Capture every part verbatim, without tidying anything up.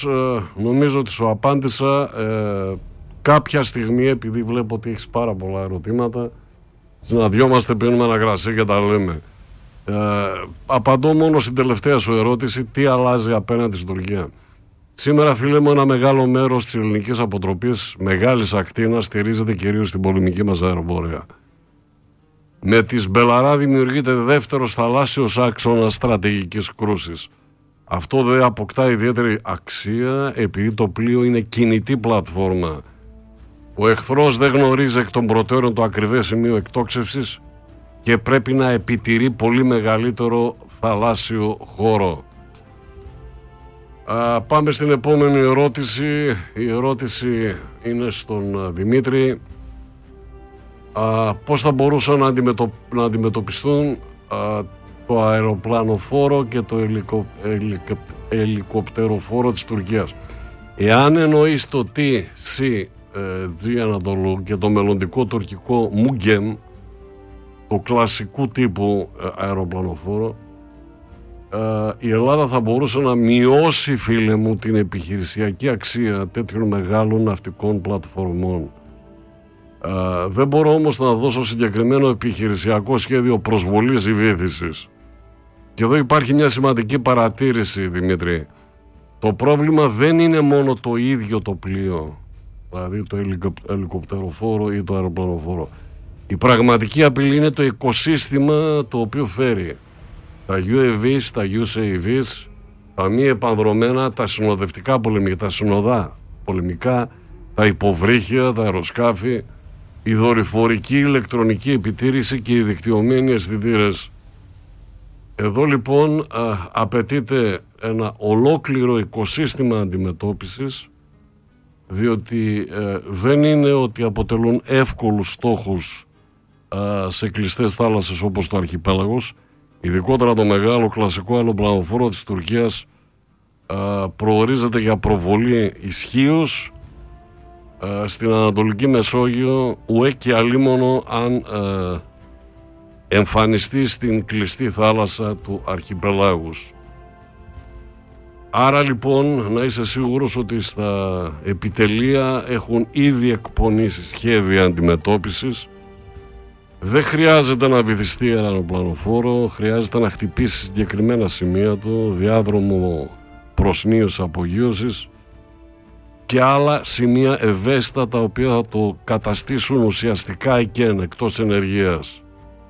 ε, νομίζω ότι σου απάντησα. ε, κάποια στιγμή, επειδή βλέπω ότι έχεις πάρα πολλά ερωτήματα, συναντιόμαστε, πίνουμε ένα κρασί και τα λέμε. ε, Απαντώ μόνο στην τελευταία σου ερώτηση, τι αλλάζει απέναντι στην Τουρκία. Σήμερα, φίλε μου, ένα μεγάλο μέρος της ελληνικής αποτροπής μεγάλης ακτίνας στηρίζεται κυρίως στην πολεμική μας αεροπορία. Με τις Μπελαρά δημιουργείται δεύτερος θαλάσσιος άξονας στρατηγικής κρούσης. Αυτό δεν αποκτά ιδιαίτερη αξία επειδή το πλοίο είναι κινητή πλατφόρμα. Ο εχθρός δεν γνωρίζει εκ των προτέρων το ακριβές σημείο εκτόξευσης και πρέπει να επιτηρεί πολύ μεγαλύτερο θαλάσσιο χώρο. Α, πάμε στην επόμενη ερώτηση. Η ερώτηση είναι στον Δημήτρη. Α, πώς θα μπορούσαν να, αντιμετω... να αντιμετωπιστούν α, το αεροπλανοφόρο και το ελικο... ελικο... ελικοπτεροφόρο της Τουρκίας. Εάν εννοείς το τι σι τζι Ανατολού και το μελλοντικό τουρκικό Μουγκέμ, το κλασικού τύπου αεροπλανοφόρο, η Ελλάδα θα μπορούσε να μειώσει, φίλε μου, την επιχειρησιακή αξία τέτοιων μεγάλων ναυτικών πλατφορμών. Uh, δεν μπορώ όμως να δώσω συγκεκριμένο επιχειρησιακό σχέδιο προσβολής ή βύθισης. Και εδώ υπάρχει μια σημαντική παρατήρηση, Δημήτρη. Το πρόβλημα δεν είναι μόνο το ίδιο το πλοίο, δηλαδή το ελικοπτεροφόρο ή το αεροπλανοφόρο. Η πραγματική απειλή είναι το οικοσύστημα το οποίο φέρει τα γιου έι βις, τα γιου έι βις, τα μη επανδρομένα, τα συνοδευτικά πολεμικά, τα συνοδά πολεμικά, τα υποβρύχια, τα αεροσκάφη, η δορυφορική ηλεκτρονική επιτήρηση και οι δικτυωμένοι αισθητήρες. Εδώ λοιπόν α, απαιτείται ένα ολόκληρο οικοσύστημα αντιμετώπισης, διότι ε, δεν είναι ότι αποτελούν εύκολους στόχους α, σε κλειστές θάλασσες όπως το Αρχιπέλαγος. Ειδικότερα το μεγάλο κλασικό αεροπλανοφόρο της Τουρκίας α, προορίζεται για προβολή ισχύως στην Ανατολική Μεσόγειο, ουέ και αλίμονο αν ε, εμφανιστεί στην κλειστή θάλασσα του Αρχιπελάγους. Άρα λοιπόν να είσαι σίγουρος ότι στα επιτελεία έχουν ήδη εκπονήσει σχέδια αντιμετώπισης. Δεν χρειάζεται να βυθιστεί αεροπλανοφόρο, χρειάζεται να χτυπήσει συγκεκριμένα σημεία του, διάδρομο προσνίωσης απογείωσης και άλλα σημεία ευαίσθητα τα οποία θα το καταστήσουν ουσιαστικά εκέν, εκτός ενεργείας.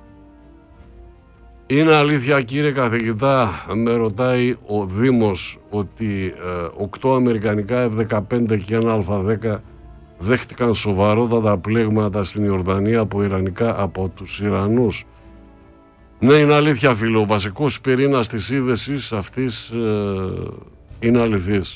Είναι αλήθεια, κύριε καθηγητά, με ρωτάει ο Δήμος, ότι ε, οκτώ αμερικανικά εφ δεκαπέντε και ένα α δέκα δέχτηκαν σοβαρότατα πλήγματα στην Ιορδανία από, Ιρανικά, από τους Ιρανούς. Ναι, είναι αλήθεια, φίλο. Ο βασικός πυρήνας της είδεσης αυτής ε, είναι αληθής.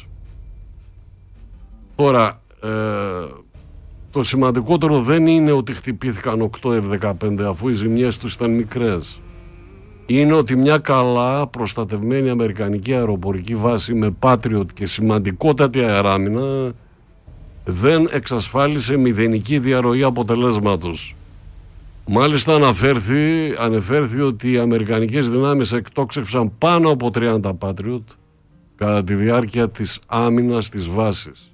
Τώρα, ε, το σημαντικότερο δεν είναι ότι χτυπήθηκαν οκτώ εφ δεκαπέντε αφού οι ζημιές τους ήταν μικρές. Είναι ότι μια καλά προστατευμένη αμερικανική αεροπορική βάση με Patriot και σημαντικότατη αεράμινα δεν εξασφάλισε μηδενική διαρροή αποτελέσματος. Μάλιστα αναφέρθη, ανεφέρθη ότι οι αμερικανικές δυνάμεις εκτόξευσαν πάνω από τριάντα Patriot κατά τη διάρκεια της άμυνας της βάσης.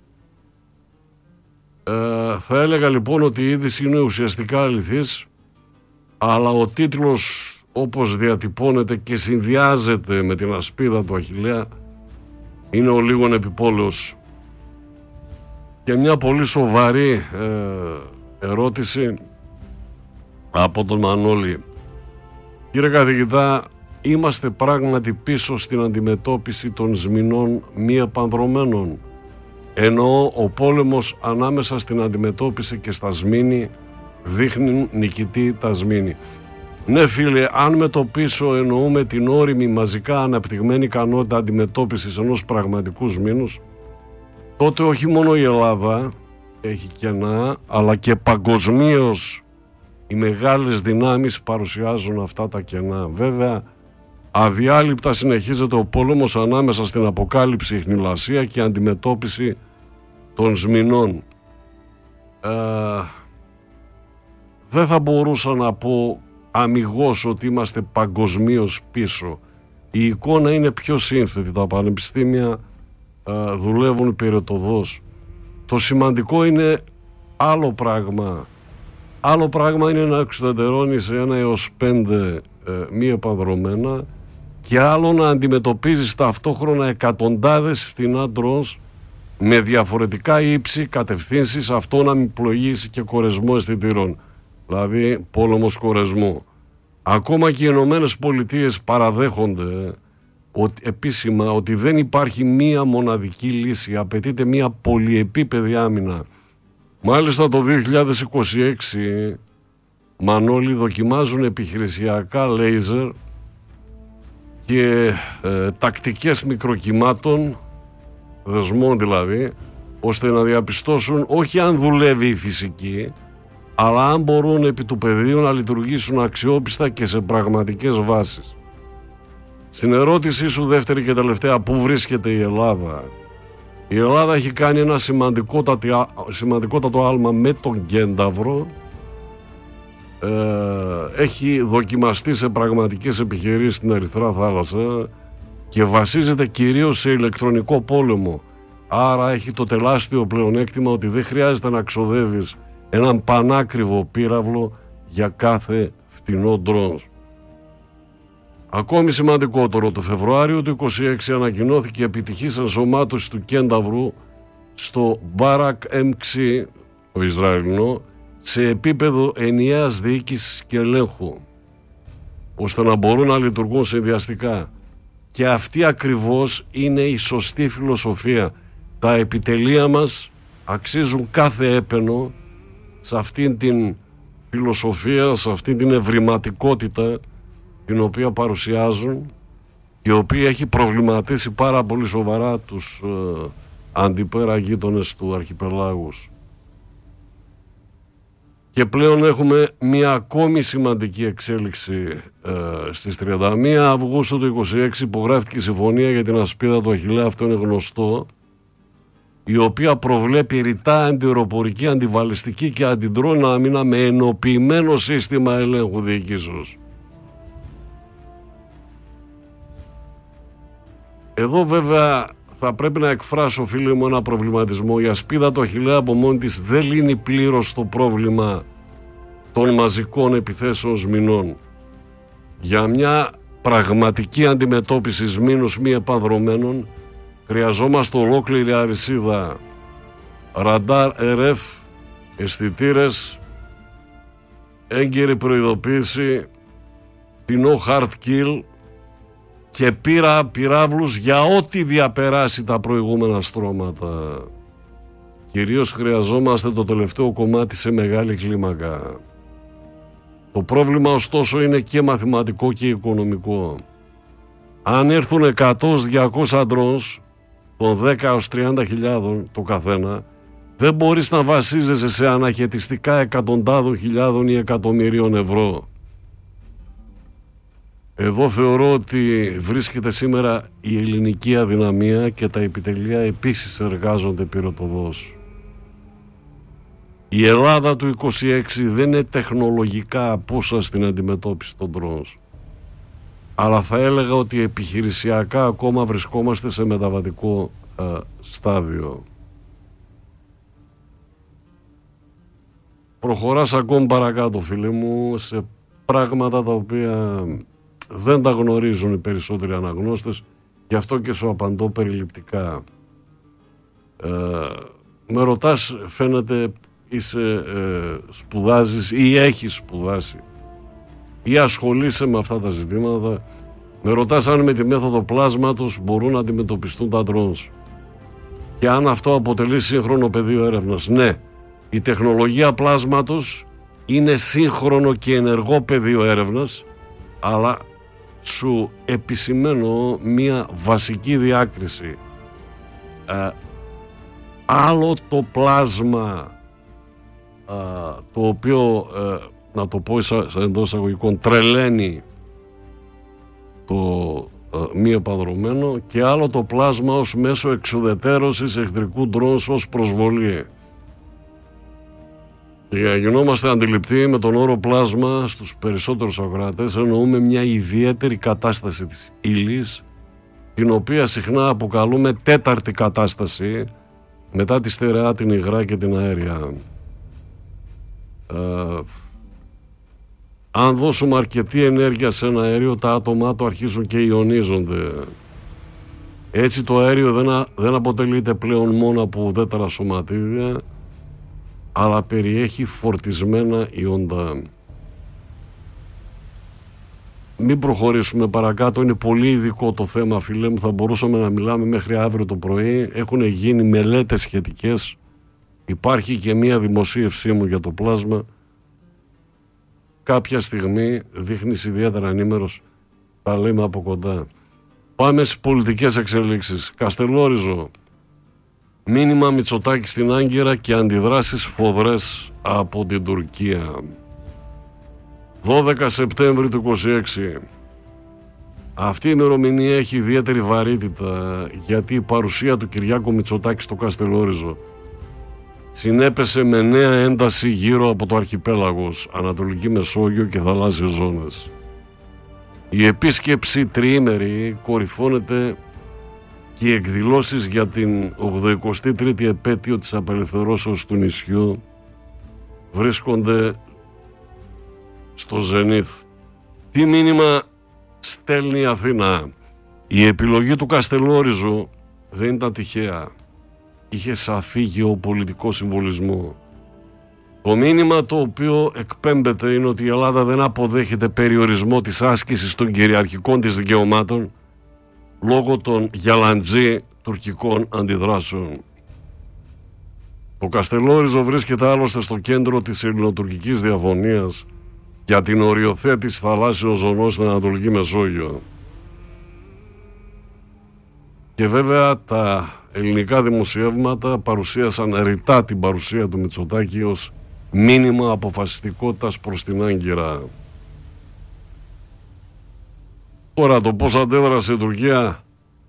Ε, θα έλεγα λοιπόν ότι η είδηση είναι ουσιαστικά αληθής, αλλά ο τίτλος όπως διατυπώνεται και συνδυάζεται με την ασπίδα του Αχιλλέα είναι ο λίγον επιπόλαιος. Και μια πολύ σοβαρή ε, ερώτηση από τον Μανώλη. Κύριε καθηγητά, είμαστε πράγματι πίσω στην αντιμετώπιση των σμηνών μη επανδρομένων? Εννοώ, ο πόλεμος ανάμεσα στην αντιμετώπιση και στα σμήνη δείχνει νικητή τα σμήνη. Ναι, φίλε, αν με το πίσω εννοούμε την όριμη μαζικά αναπτυγμένη ικανότητα αντιμετώπισης ενός πραγματικού σμήνους, τότε όχι μόνο η Ελλάδα έχει κενά, αλλά και παγκοσμίως οι μεγάλες δυνάμεις παρουσιάζουν αυτά τα κενά. Βέβαια, αδιάλειπτα συνεχίζεται ο πόλεμος ανάμεσα στην αποκάλυψη, ιχνηλασία και αντιμετώπιση των σμηνών. Ε, δεν θα μπορούσα να πω αμιγώς ότι είμαστε παγκοσμίως πίσω. Η εικόνα είναι πιο σύνθετη. Τα πανεπιστήμια α, δουλεύουν υπηρετοδός. Το σημαντικό είναι άλλο πράγμα. Άλλο πράγμα είναι να εξουδετερώνεις ένα έως πέντε ε, μη επανδρωμένα και άλλο να αντιμετωπίζεις ταυτόχρονα εκατοντάδες φθηνά drones με διαφορετικά ύψη, κατευθύνσεις, αυτόνομη πλοήγηση και κορεσμό αισθητήρων. Δηλαδή πόλεμος κορεσμού. Ακόμα και οι Ηνωμένες Πολιτείες παραδέχονται ότι, επίσημα ότι δεν υπάρχει μία μοναδική λύση, απαιτείται μία πολυεπίπεδη άμυνα. Μάλιστα το δύο χιλιάδες είκοσι έξι, Μανώλη, δοκιμάζουν επιχειρησιακά λέιζερ και ε, τακτικές μικροκυμάτων, δεσμών δηλαδή, ώστε να διαπιστώσουν όχι αν δουλεύει η φυσική, αλλά αν μπορούν επί του πεδίου να λειτουργήσουν αξιόπιστα και σε πραγματικές βάσεις. Στην ερώτησή σου δεύτερη και τελευταία, πού βρίσκεται η Ελλάδα? Η Ελλάδα έχει κάνει ένα σημαντικότατο, σημαντικότατο άλμα με τον Κένταυρο. Ε, έχει δοκιμαστεί σε πραγματικές επιχειρήσεις στην Ερυθρά Θάλασσα και βασίζεται κυρίως σε ηλεκτρονικό πόλεμο. Άρα έχει το τεράστιο πλεονέκτημα ότι δεν χρειάζεται να ξοδεύεις έναν πανάκριβο πύραυλο για κάθε φτηνό ντρόν. Ακόμη σημαντικότερο, το Φεβρουάριο του είκοσι έξι ανακοινώθηκε επιτυχής ενσωμάτωση του Κένταυρου στο Μπάρακ εμ εξ, το Ισραηλινό, σε επίπεδο ενιαίας διοίκησης και ελέγχου, ώστε να μπορούν να λειτουργούν συνδυαστικά. Και αυτή ακριβώς είναι η σωστή φιλοσοφία. Τα επιτελεία μας αξίζουν κάθε έπαινο σε αυτήν την φιλοσοφία, σε αυτήν την ευρηματικότητα την οποία παρουσιάζουν και η οποία έχει προβληματίσει πάρα πολύ σοβαρά τους ε, αντιπέρα γείτονες του αρχιπελάγους. Και πλέον έχουμε μια ακόμη σημαντική εξέλιξη. Ε, στις τριάντα μία Αυγούστου του είκοσι έξι υπογράφηκε η συμφωνία για την ασπίδα του Αχιλλέα, αυτό είναι γνωστό, η οποία προβλέπει ρητά αντιεροπορική, αντιβαλιστική και αντιντρόν άμυνα με ενοποιημένο σύστημα ελέγχου διοικήσεως. Εδώ βέβαια θα πρέπει να εκφράσω, φίλοι μου, ένα προβληματισμό. Η ασπίδα του Αχιλλέα από μόνη της δεν λύνει πλήρως το πρόβλημα των μαζικών επιθέσεων σμηνών. Για μια πραγματική αντιμετώπιση σμήνους μη επανδρωμένων χρειαζόμαστε ολόκληρη αρισίδα ραντάρ αρ εφ, αισθητήρες, έγκαιρη προειδοποίηση, φθηνό hard kill και πύρα πυράβλους για ό,τι διαπεράσει τα προηγούμενα στρώματα. Κυρίως χρειαζόμαστε το τελευταίο κομμάτι σε μεγάλη κλίμακα. Το πρόβλημα ωστόσο είναι και μαθηματικό και οικονομικό. Αν έρθουν εκατό με διακόσια drones των δέκα έως τριάντα χιλιάδων το καθένα, δεν μπορείς να βασίζεσαι σε αναχαιτιστικά εκατοντάδων χιλιάδων ή εκατομμυρίων ευρώ. Εδώ θεωρώ ότι βρίσκεται σήμερα η ελληνική αδυναμία και τα επιτελεία επίσης εργάζονται πυροτοδώς. Η Ελλάδα του είκοσι έξι δεν είναι τεχνολογικά απόσα στην αντιμετώπιση των drones, αλλά θα έλεγα ότι επιχειρησιακά ακόμα βρισκόμαστε σε μεταβατικό ε, στάδιο. Προχωράς ακόμη παρακάτω, φίλοι μου, σε πράγματα τα οποία δεν τα γνωρίζουν οι περισσότεροι αναγνώστες, γι' αυτό και σου απαντώ περιληπτικά. Ε, με ρωτάς, φαίνεται είσαι, ε, σπουδάζεις ή έχεις σπουδάσει ή ασχολείσαι με αυτά τα ζητήματα. Με ρωτάς αν με τη μέθοδο πλάσματος μπορούν να αντιμετωπιστούν τα drones και αν αυτό αποτελεί σύγχρονο πεδίο έρευνας. Ναι, η τεχνολογία πλάσματος είναι σύγχρονο και ενεργό πεδίο έρευνας, αλλά σου επισημαίνω μία βασική διάκριση. Ε, άλλο το πλάσμα ε, το οποίο, ε, να το πω εντός εισαγωγικών, τρελαίνει το ε, μη επανδρωμένο, και άλλο το πλάσμα ως μέσο εξουδετέρωσης εχθρικού ντρόνς ως προσβολή. Και για να γινόμαστε αντιληπτοί, με τον όρο πλάσμα στους περισσότερους ακροατές εννοούμε μια ιδιαίτερη κατάσταση της ύλης, την οποία συχνά αποκαλούμε τέταρτη κατάσταση μετά τη στερεά, την υγρά και την αέρια. Ε, αν δώσουμε αρκετή ενέργεια σε ένα αέριο, τα άτομά του αρχίζουν και ιονίζονται. Έτσι το αέριο δεν, α, δεν αποτελείται πλέον μόνο από ουδέτερα σωματίδια, αλλά περιέχει φορτισμένα ιόντα. Μην προχωρήσουμε παρακάτω, είναι πολύ ειδικό το θέμα, φίλε μου, θα μπορούσαμε να μιλάμε μέχρι αύριο το πρωί. Έχουν γίνει μελέτες σχετικές, υπάρχει και μία δημοσίευσή μου για το πλάσμα. Κάποια στιγμή δείχνεις ιδιαίτερα ενήμερος, τα λέμε από κοντά. Πάμε στις πολιτικές εξελίξεις. Καστελόριζο, μήνυμα Μητσοτάκη στην Άγκυρα και αντιδράσεις φοδρές από την Τουρκία. δώδεκα Σεπτέμβρη του είκοσι έξι. Αυτή η ημερομηνία έχει ιδιαίτερη βαρύτητα, γιατί η παρουσία του Κυριάκου Μητσοτάκη στο Καστελόριζο συνέπεσε με νέα ένταση γύρω από το αρχιπέλαγος, Ανατολική Μεσόγειο και θαλάσσιες ζώνες. Η επίσκεψη τριήμερη κορυφώνεται και οι εκδηλώσεις για την ογδοηκοστή τρίτη επέτειο της απελευθερώσεως του νησιού βρίσκονται στο ζενήθ. Τι μήνυμα στέλνει η Αθήνα? Η επιλογή του Καστελόριζου δεν ήταν τυχαία. Είχε σαφή γεωπολιτικό συμβολισμό. Το μήνυμα το οποίο εκπέμπεται είναι ότι η Ελλάδα δεν αποδέχεται περιορισμό της άσκησης των κυριαρχικών της δικαιωμάτων λόγω των γιαλαντζή τουρκικών αντιδράσεων. Το Καστελόριζο βρίσκεται άλλωστε στο κέντρο της ελληνοτουρκικής διαφωνίας για την οριοθέτηση θαλάσσιων ζωνών στην Ανατολική Μεσόγειο. Και βέβαια τα ελληνικά δημοσιεύματα παρουσίασαν ρητά την παρουσία του Μητσοτάκη ως μήνυμα αποφασιστικότητας προς την Άγκυρα. Τώρα το πώς αντέδρασε η Τουρκία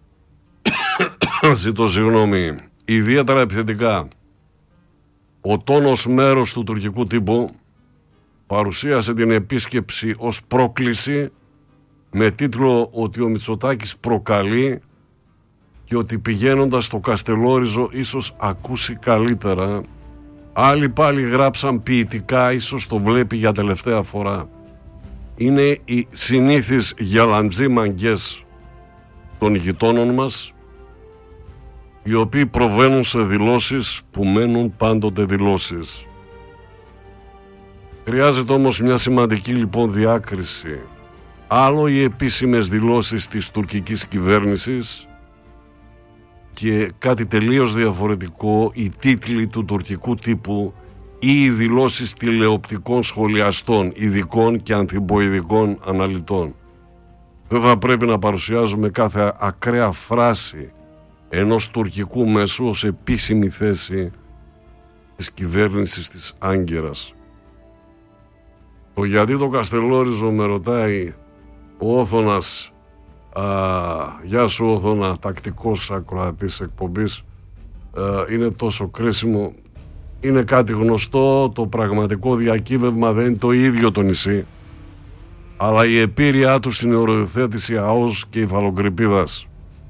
ζητώ συγγνώμη, ιδιαίτερα επιθετικά. Ο τόνος μέρος του τουρκικού τύπου παρουσίασε την επίσκεψη ως πρόκληση με τίτλο ότι ο Μητσοτάκης προκαλεί και ότι πηγαίνοντας στο Καστελόριζο ίσως ακούσει καλύτερα. Άλλοι πάλι γράψαν ποιητικά, ίσως το βλέπει για τελευταία φορά. Είναι οι συνήθεις γιαλαντζή μαγκές των γειτόνων μας, οι οποίοι προβαίνουν σε δηλώσεις που μένουν πάντοτε δηλώσεις. Χρειάζεται όμως μια σημαντική λοιπόν διάκριση. Άλλο οι επίσημες δηλώσεις της τουρκικής κυβέρνησης και κάτι τελείως διαφορετικό οι τίτλοι του τουρκικού τύπου ή οι δηλώσεις τηλεοπτικών σχολιαστών, ειδικών και ανθιποειδικών αναλυτών. Δεν θα πρέπει να παρουσιάζουμε κάθε ακραία φράση ενός τουρκικού μέσου ως επίσημη θέση της κυβέρνησης της Άγκυρας. Το γιατί το Καστελόριζο, με ρωτάει ο Όθωνας. Α, γεια σου Όθωνα, τακτικός ακροατής εκπομπής. Α, είναι τόσο κρίσιμο. Είναι κάτι γνωστό, το πραγματικό διακύβευμα δεν είναι το ίδιο το νησί, αλλά η επίρρειά του στην οριοθέτηση ΑΟΣ και υφαλοκρηπίδας.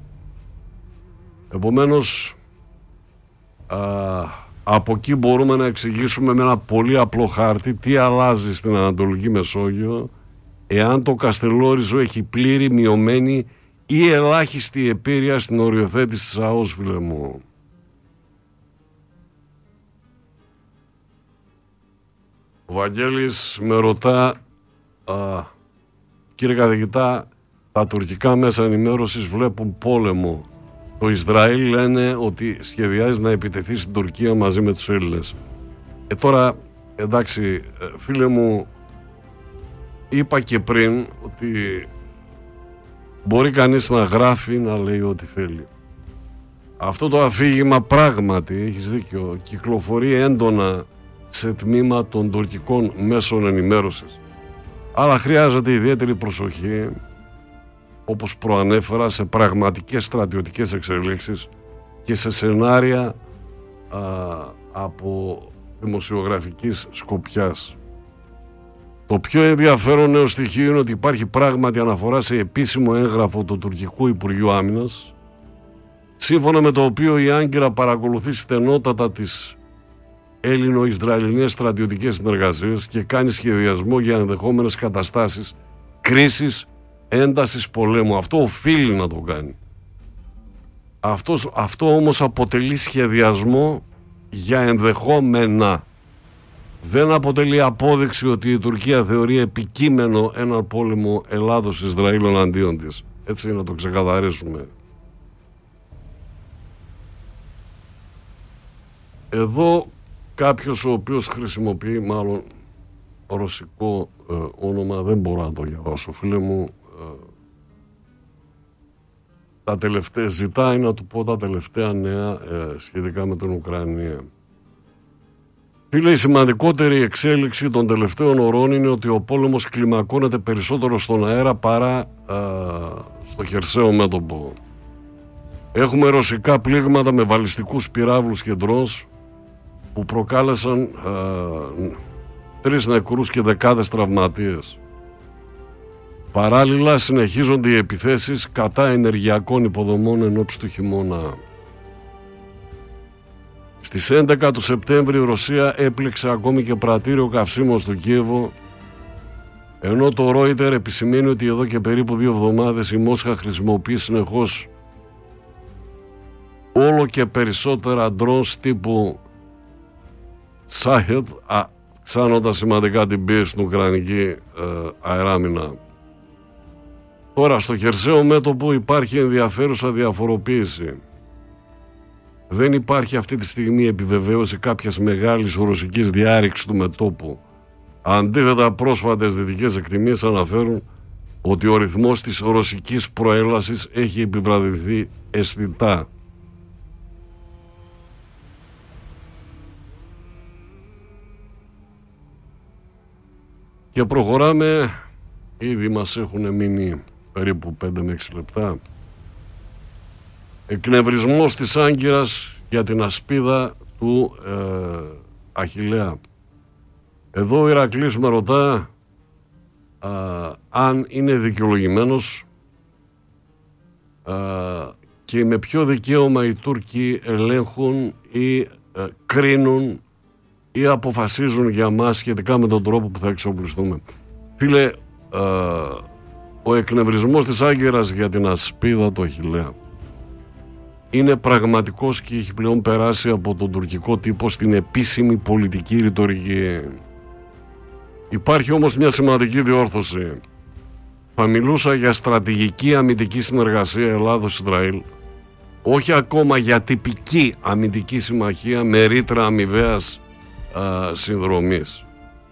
Επομένως, α, από εκεί μπορούμε να εξηγήσουμε με ένα πολύ απλό χάρτη τι αλλάζει στην Ανατολική Μεσόγειο εάν το Καστελόριζο έχει πλήρη, μειωμένη ή ελάχιστη επίρρεια στην οριοθέτηση της ΑΟΣ, φίλε μου. Ο Βαγγέλης με ρωτά, α, κύριε καθηγητά, τα τουρκικά μέσα ενημέρωσης βλέπουν πόλεμο. Το Ισραήλ λένε ότι σχεδιάζει να επιτεθεί στην Τουρκία μαζί με τους Έλληνες. Ε, τώρα, εντάξει, φίλε μου, είπα και πριν ότι μπορεί κανείς να γράφει, να λέει ό,τι θέλει. Αυτό το αφήγημα πράγματι, έχεις δίκιο, κυκλοφορεί έντονα σε τμήμα των τουρκικών μέσων ενημέρωσης. Αλλά χρειάζεται ιδιαίτερη προσοχή, όπως προανέφερα, σε πραγματικές στρατιωτικές εξελίξεις και σε σενάρια α, από δημοσιογραφικής σκοπιάς. Το Το πιο ενδιαφέρον νέο στοιχείο είναι ότι υπάρχει πράγματι αναφορά σε επίσημο έγγραφο του Τουρκικού Υπουργείου Άμυνας, σύμφωνα με το οποίο η Άγκυρα παρακολουθεί στενότατα τις Έλληνο-Ισραηλινές στρατιωτικές συνεργασίες και κάνει σχεδιασμό για ενδεχόμενες καταστάσεις κρίσης, έντασης πολέμου. Αυτό οφείλει να το κάνει. Αυτός, αυτό όμως αποτελεί σχεδιασμό για ενδεχόμενα. Δεν αποτελεί απόδειξη ότι η Τουρκία θεωρεί επικείμενο έναν πόλεμο Ελλάδος-Ισραήλ εναντίον της. Έτσι να το ξεκαθαρίσουμε. Εδώ κάποιος ο οποίος χρησιμοποιεί μάλλον ρωσικό ε, όνομα, δεν μπορώ να το διαβάσω φίλε μου, ε, τα τελευταία, ζητάει να του πω τα τελευταία νέα ε, σχετικά με την Ουκρανία. Φίλε, η σημαντικότερη εξέλιξη των τελευταίων ωρών είναι ότι ο πόλεμος κλιμακώνεται περισσότερο στον αέρα παρά α, στο χερσαίο μέτωπο. Έχουμε ρωσικά πλήγματα με βαλιστικούς πυράβλους και ντρόνς που προκάλεσαν α, τρεις νεκρούς και δεκάδες τραυματίες. Παράλληλα συνεχίζονται οι επιθέσεις κατά ενεργειακών υποδομών εν ώψη του χειμώνα. Στις έντεκα του Σεπτέμβρη η Ρωσία έπληξε ακόμη και πρατήριο καυσίμων στο Κίεβο, ενώ το Reuters επισημαίνει ότι εδώ και περίπου δύο εβδομάδες η Μόσχα χρησιμοποιεί συνεχώς όλο και περισσότερα drones τύπου Shahed, αυξάνοντας σημαντικά την πίεση στην Ουκρανική ε, αεράμινα. Τώρα στο χερσαίο μέτωπο υπάρχει ενδιαφέρουσα διαφοροποίηση. Δεν υπάρχει αυτή τη στιγμή επιβεβαίωση κάποιας μεγάλης ρωσικής διάρρηξης του μετώπου. Αντίθετα, πρόσφατες δυτικές εκτιμήσεις αναφέρουν ότι ο ρυθμός της ρωσικής προέλασης έχει επιβραδυνθεί αισθητά. Και προχωράμε, ήδη μας έχουν μείνει περίπου πέντε με έξι λεπτά. Εκνευρισμός της Άγκυρας για την ασπίδα του ε, Αχιλλέα. Εδώ ο Ηρακλής με ρωτά α, αν είναι δικαιολογημένος α, και με ποιο δικαίωμα οι Τούρκοι ελέγχουν ή ε, κρίνουν ή αποφασίζουν για μας σχετικά με τον τρόπο που θα εξοπλιστούμε. Φίλε, α, ο εκνευρισμός της Άγκυρας για την ασπίδα του Αχιλλέα είναι πραγματικός και έχει πλέον περάσει από τον τουρκικό τύπο στην επίσημη πολιτική ρητορική. Υπάρχει όμως μια σημαντική διόρθωση. Θα μιλούσα για στρατηγική αμυντική συνεργασία Ελλάδος-Ισραήλ, όχι ακόμα για τυπική αμυντική συμμαχία με ρήτρα αμοιβαίας α, συνδρομής.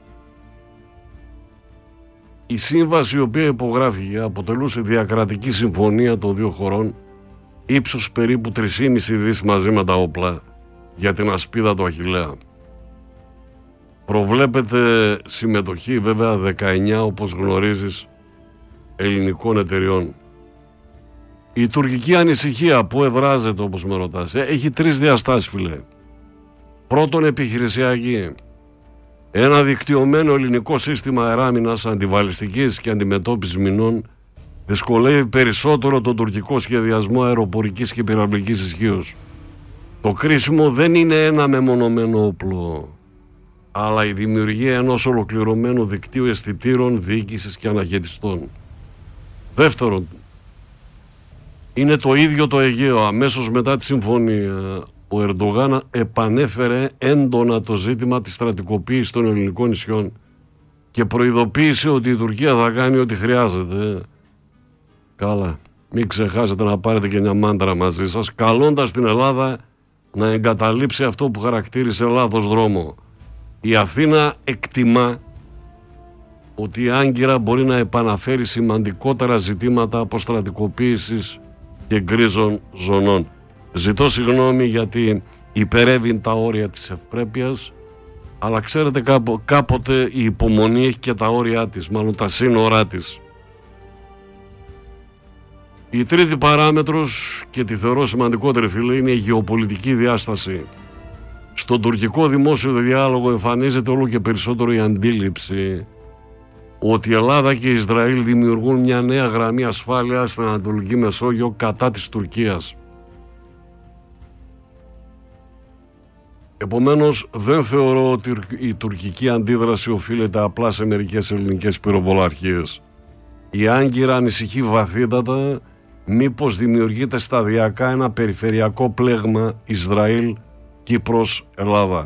Η σύμβαση η οποία υπογράφηκε αποτελούσε διακρατική συμφωνία των δύο χωρών ύψους περίπου τρία κόμμα πέντε δισεκατομμύρια μαζί με τα όπλα για την ασπίδα του Αχιλλέα. Προβλέπεται συμμετοχή βέβαια δεκαεννιά, όπως γνωρίζεις, ελληνικών εταιριών. Η τουρκική ανησυχία που εδράζεται, όπως με ρωτάς, έχει τρεις διαστάσεις φίλε. Πρώτον, επιχειρησιακή. Ένα δικτυωμένο ελληνικό σύστημα αεράμινας, αντιβαλιστικής και αντιμετώπισης μηνών δυσκολεύει περισσότερο τον τουρκικό σχεδιασμό αεροπορικής και πυραυλικής ισχύως. Το κρίσιμο δεν είναι ένα μεμονωμένο όπλο, αλλά η δημιουργία ενός ολοκληρωμένου δικτύου αισθητήρων, διοίκησης και αναχαιτιστών. Δεύτερον, είναι το ίδιο το Αιγαίο. Αμέσως μετά τη συμφωνία, ο Ερντογάν επανέφερε έντονα το ζήτημα της στρατικοποίησης των ελληνικών νησιών και προειδοποίησε ότι η Τουρκία θα κάνει ό,τι χρειάζεται. Καλά, μην ξεχάσετε να πάρετε και μια μάντρα μαζί σας, καλώντας την Ελλάδα να εγκαταλείψει αυτό που χαρακτήρισε λάθος δρόμο. Η Αθήνα εκτιμά ότι η Άγκυρα μπορεί να επαναφέρει σημαντικότερα ζητήματα αποστρατικοποίησης και γκρίζων ζωνών. Ζητώ συγγνώμη γιατί υπερεύει τα όρια της ευπρέπειας, αλλά ξέρετε κάποτε η υπομονή έχει και τα όρια της, μάλλον τα σύνορά της. Η τρίτη παράμετρος, και τη θεωρώ σημαντικότερη φίλε, είναι η γεωπολιτική διάσταση. Στον τουρκικό δημόσιο διάλογο εμφανίζεται όλο και περισσότερο η αντίληψη ότι η Ελλάδα και η Ισραήλ δημιουργούν μια νέα γραμμή ασφάλειας στην Ανατολική Μεσόγειο κατά της Τουρκίας. Επομένως, δεν θεωρώ ότι η τουρκική αντίδραση οφείλεται απλά σε μερικές ελληνικές πυροβολαρχίες. Η Άγκυρα ανησυχεί βαθύτατα μήπως δημιουργείται σταδιακά ένα περιφερειακό πλέγμα Ισραήλ-Κύπρος-Ελλάδα.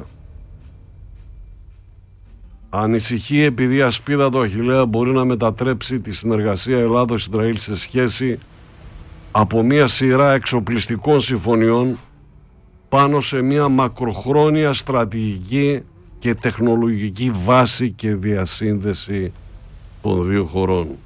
Ανησυχεί επειδή η ασπίδα του Αχιλλέα μπορεί να μετατρέψει τη συνεργασία Ελλάδος-Ισραήλ σε σχέση από μια σειρά εξοπλιστικών συμφωνιών πάνω σε μια μακροχρόνια στρατηγική και τεχνολογική βάση και διασύνδεση των δύο χωρών.